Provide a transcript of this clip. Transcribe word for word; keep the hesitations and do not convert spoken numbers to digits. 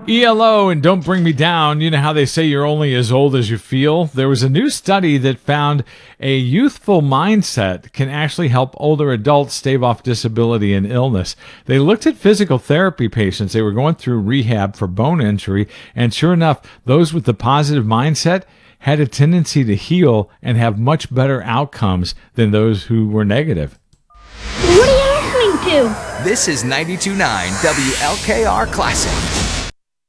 E L O and Don't Bring Me Down. You know how they say you're only as old as you feel? There was a new study that found a youthful mindset can actually help older adults stave off disability and illness. They looked at physical therapy patients. They were going through rehab for bone injury, and sure enough, those with the positive mindset had a tendency to heal and have much better outcomes than those who were negative. What are you listening to? This is ninety-two point nine W L K R Classic.